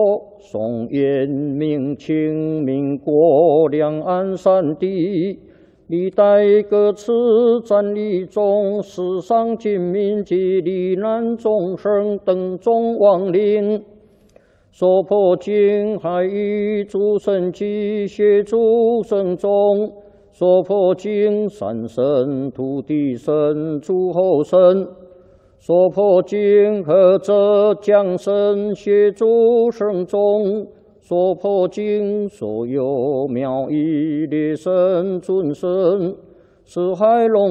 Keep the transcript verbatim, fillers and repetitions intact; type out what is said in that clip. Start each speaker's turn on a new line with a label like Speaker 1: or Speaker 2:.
Speaker 1: 宋元明清民国两岸三地，历代各次战役中，死伤军民及罹难众生等众亡灵，所破经海域诸神及协诸神中，所破经山神、土地神、诸候神。 所破经何者降神协助圣众，所破经所有妙义列神尊神，是海龙。